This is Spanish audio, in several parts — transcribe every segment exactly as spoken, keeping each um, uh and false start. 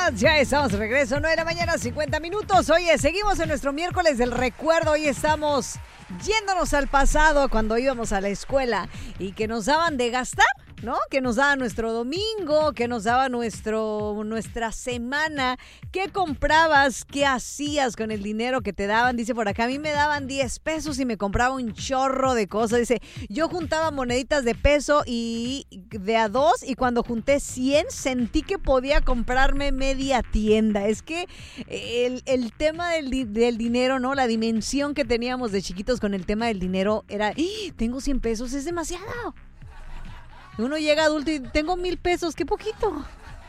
días. Ya estamos de regreso, nueve de la mañana, cincuenta minutos. Oye, seguimos en nuestro miércoles del recuerdo. Hoy estamos yéndonos al pasado cuando íbamos a la escuela y que nos daban de gastar, ¿no? Que nos daba nuestro domingo, que nos daba nuestro, nuestra semana. ¿Qué comprabas? ¿Qué hacías con el dinero que te daban? Dice por acá, a mí me daban diez pesos y me compraba un chorro de cosas. Dice, yo juntaba moneditas de peso y de a dos y cuando junté cien sentí que podía comprarme media tienda. Es que el, el tema del, del dinero, ¿no? La dimensión que teníamos de chiquitos con el tema del dinero era, ¡ah! Tengo cien pesos, es demasiado. Uno llega adulto y tengo mil pesos, qué poquito.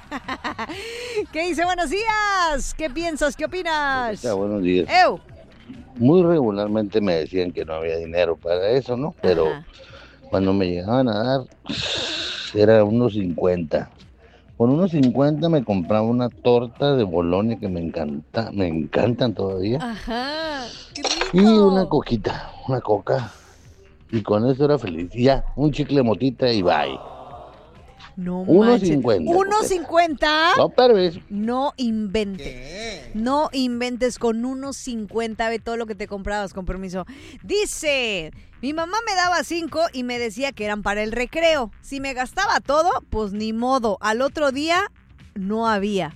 ¿Qué dice? Buenos días. ¿Qué piensas? ¿Qué opinas? Hola, buenos días. ¡Ew! Muy regularmente me decían que no había dinero para eso, ¿no? Pero Ajá. cuando me llegaban a dar, era unos cincuenta. Con unos cincuenta me compraba una torta de Bolonia que me encanta, me encantan todavía. Ajá. ¡Qué rico! Y una coquita, una coca. Y con eso era feliz. Y ya, un chicle motita y bye. No uno manches. cincuenta. ¿uno cincuenta? No, pero es... No inventes. No inventes con uno cincuenta. Ve todo lo que te comprabas, con permiso. Dice, mi mamá me daba cinco y me decía que eran para el recreo. Si me gastaba todo, pues ni modo. Al otro día, no había.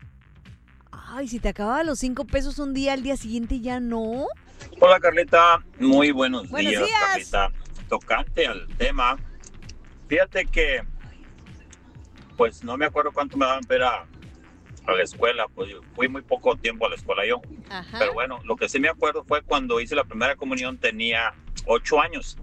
Ay, si te acababan los cinco pesos un día, al día siguiente ya no. Hola Carlita, muy buenos, Buenos días, días. Carlita. Tocante al tema, fíjate que, pues no me acuerdo cuánto me daban para a la escuela, pues fui muy poco tiempo a la escuela yo. Ajá. Pero bueno, lo que sí me acuerdo fue cuando hice la primera comunión, tenía ocho años.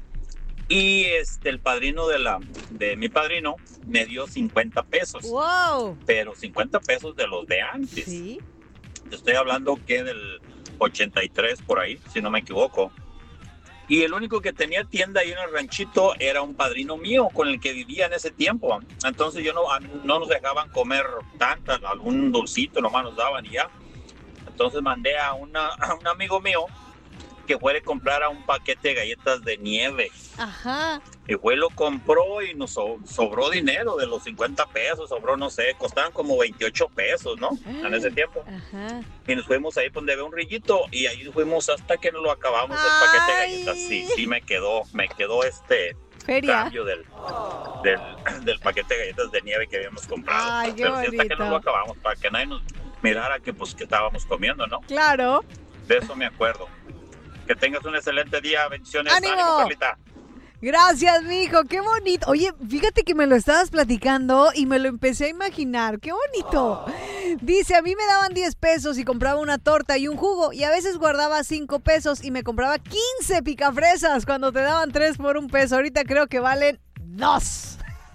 Y este, el padrino de, la, de mi padrino me dio cincuenta pesos. ¡Wow! Pero cincuenta pesos de los de antes. Sí. Te estoy hablando que del ochenta y tres por ahí, si no me equivoco. Y el único que tenía tienda ahí en el ranchito era un padrino mío con el que vivía en ese tiempo. Entonces yo no, no nos dejaban comer tanta, algún dulcito nomás nos daban y ya. Entonces mandé a, una, a un amigo mío que fue a comprar a un paquete de galletas de nieve. Ajá. Y fue, lo compró y nos so, sobró dinero de los cincuenta pesos, sobró, no sé, costaban como veintiocho pesos, ¿no? En ese tiempo. Ajá. Y nos fuimos ahí donde había un rillito y ahí fuimos hasta que no lo acabamos el paquete de galletas. Sí, sí me quedó, me quedó este Feria. cambio del, del, del paquete de galletas de nieve que habíamos comprado. Ay, qué Pero sí, hasta que bonito. no lo acabamos, para que nadie nos mirara que pues que estábamos comiendo, ¿no? Claro. De eso me acuerdo. Que tengas un excelente día, bendiciones. ¡Ánimo! ¡Ánimo, Carlita! Gracias, mijo, qué bonito. Oye, fíjate que me lo estabas platicando y me lo empecé a imaginar. ¡Qué bonito! Dice, a mí me daban diez pesos y compraba una torta y un jugo y a veces guardaba cinco pesos y me compraba quince picafresas cuando te daban tres por un peso. Ahorita creo que valen dos.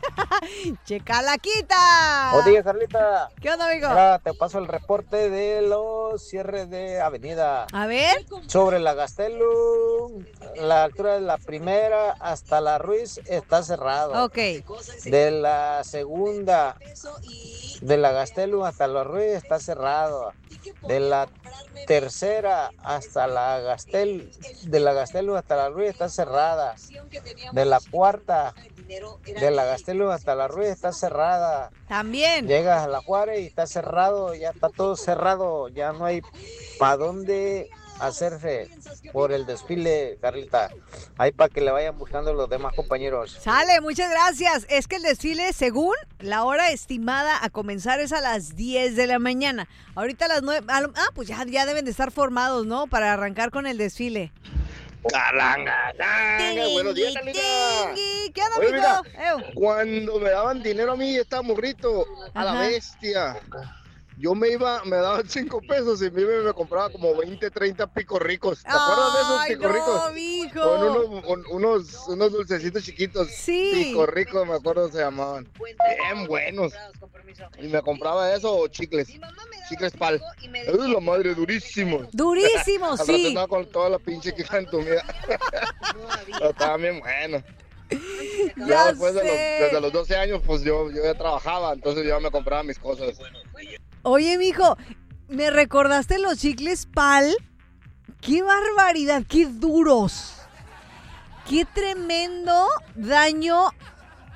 ¡Checalaquita! Buenos días, Carlita. ¿Qué onda, amigo? Ahora te paso el reporte de los cierres de avenida. A ver. Sobre la Gastelum, la altura de la primera hasta la Ruiz está cerrado. Ok. De la segunda, de la Gastelum hasta la Ruiz está cerrado. De la tercera hasta la Gastel, de la Gastelum hasta la Ruiz está cerrada. De la cuarta, de la Gastelum hasta la Ruiz está cerrada. También. Llegas a la Juárez y está cerrado, ya está todo cerrado, ya no hay para dónde hacerse por el desfile, Carlita. Ahí para que le vayan buscando los demás compañeros. Sale, muchas gracias. Es que el desfile, según la hora estimada a comenzar, es a las diez de la mañana. Ahorita a las nueve. Ah, pues ya, ya deben de estar formados, ¿no? Para arrancar con el desfile. Caranga, caranga, buenos días, Carlita. Tingui. ¿Qué onda, Oye, amigo? mira, Ew. cuando me daban dinero a mí, estaba morrito, a la Ajá. bestia. Yo me iba, me daban cinco pesos y me, me compraba como veinte, treinta picos ricos. ¿Te acuerdas de esos Ay, picos ricos? no, mijo. Con unos, con unos, unos dulcecitos chiquitos. Sí. Picos ricos, me acuerdo se llamaban. Bien buenos. Y me compraba eso o chicles. Chicles pal. Eso es la madre, durísimo. Durísimo, Al rato sí. andaba con toda la pinche quija entumida. Pero estaba bien bueno. Ya, Ya después de los, sé. desde los doce años, pues yo, yo ya trabajaba, entonces yo me compraba mis cosas. Oye, mijo, ¿me recordaste los chicles Pal? ¡Qué barbaridad! ¡Qué duros! ¡Qué tremendo daño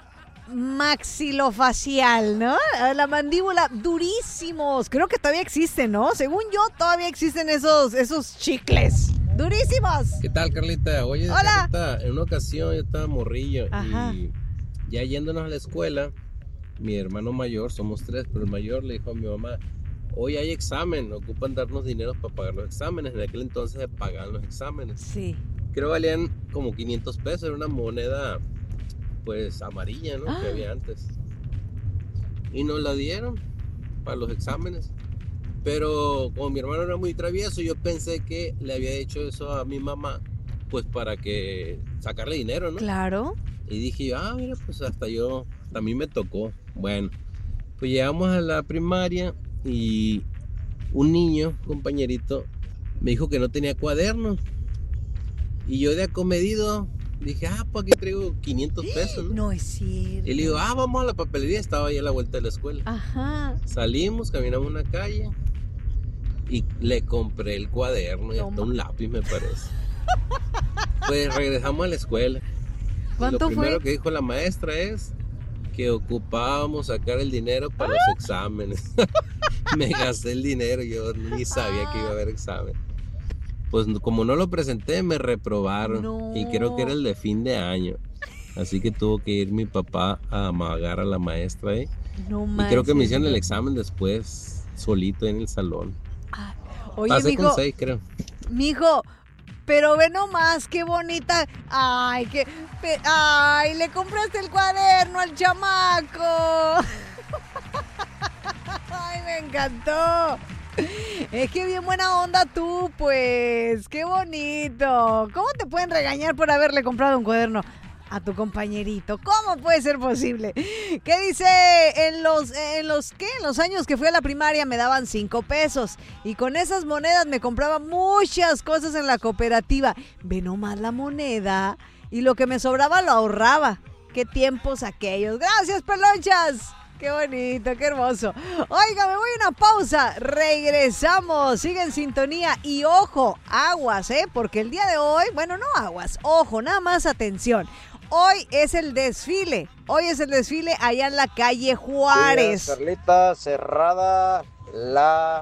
maxilofacial, ¿no? La mandíbula, durísimos. Creo que todavía existen, ¿no? Según yo, todavía existen esos, esos chicles. ¡Durísimos! ¿Qué tal, Carlita? Oye, Hola. Carlita, en una ocasión yo estaba morrillo. Ajá. Y ya yéndonos a la escuela, mi hermano mayor, somos tres, pero el mayor le dijo a mi mamá, hoy hay examen, ocupan darnos dinero para pagar los exámenes. En aquel entonces se pagaban los exámenes. Sí. Creo valían como quinientos pesos, era una moneda pues amarilla, ¿no? Ah. Que había antes. Y nos la dieron para los exámenes. Pero como mi hermano era muy travieso, yo pensé que le había hecho eso a mi mamá, pues para que sacarle dinero, ¿no? Claro. Y dije yo, ah, mira, pues hasta yo, hasta a mí me tocó. Bueno, pues llegamos a la primaria y un niño, un compañerito, me dijo que no tenía cuaderno. Y yo de acomedido dije, ah, pues aquí traigo quinientos pesos, ¿no? No es cierto. Y le digo, ah, vamos a la papelería, estaba ahí a la vuelta de la escuela. Ajá. Salimos, caminamos una calle y le compré el cuaderno y No hasta ma- un lápiz, me parece. Pues regresamos a la escuela. Y ¿Cuánto lo primero fue? que dijo la maestra es que ocupábamos sacar el dinero para los exámenes. Me gasté el dinero, yo ni sabía que iba a haber examen. Pues como no lo presenté, me reprobaron. No. Y creo que era el de fin de año. Así que tuvo que ir mi papá a amagar a la maestra ahí. No Y manches. creo que me hicieron el examen después, solito en el salón. Oye, Pasé mijo, con seis, creo. mijo, pero ve nomás, qué bonita. Ay, que, pe- ay, le compraste el cuaderno al chamaco. Ay, me encantó. Es que bien buena onda tú, pues. Qué bonito. ¿Cómo te pueden regañar por haberle comprado un cuaderno a tu compañerito? ¿Cómo puede ser posible? ¿Qué dice? En los, en los, ¿qué? En los años que fui a la primaria me daban cinco pesos. Y con esas monedas me compraba muchas cosas en la cooperativa. Ve nomás la moneda. Y lo que me sobraba lo ahorraba. Qué tiempos aquellos. Gracias, pelonchas. Qué bonito, qué hermoso. Oiga, me voy a una pausa. Regresamos. Sigue en sintonía. Y ojo, aguas, ¿eh? Porque el día de hoy, bueno, no aguas. Ojo, nada más atención. Hoy es el desfile. Hoy es el desfile allá en la calle Juárez. Días, Carlita, cerrada la,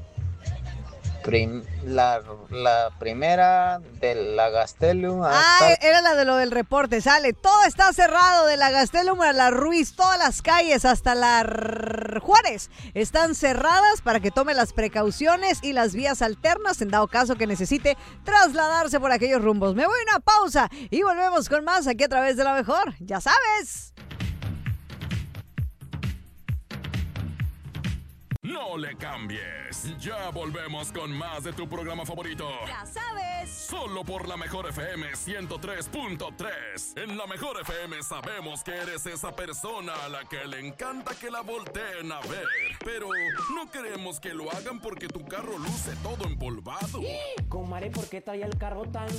prim- la, la primera de la Gastelum hasta Ah, era la de lo del reporte, sale. Todo está cerrado de la Gastelum a la Ruiz, todas las calles hasta la R- Juárez están cerradas para que tome las precauciones y las vías alternas en dado caso que necesite trasladarse por aquellos rumbos. Me voy a una pausa y volvemos con más aquí a través de La Mejor. Ya sabes. No le cambies. Ya volvemos con más de tu programa favorito. Ya sabes. Solo por la Mejor F M ciento tres punto tres. En la Mejor F M sabemos que eres esa persona a la que le encanta que la volteen a ver. Pero no queremos que lo hagan porque tu carro luce todo empolvado. Comadre, ¿por qué trae el carro tan